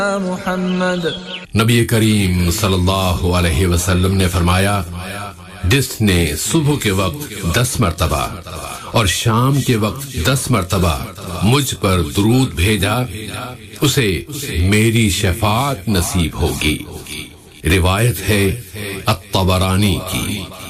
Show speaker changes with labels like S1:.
S1: मुहम्मद।
S2: नबी करीम सल्लल्लाहु अलैहि वसल्लम ने फरमाया, जिसने सुबह के वक्त 10 मरतबा और शाम के वक्त 10 मरतबा मुझ पर दुरूद भेजा, उसे मेरी शफाअत नसीब होगी। रिवायत है अत-तबरानी की।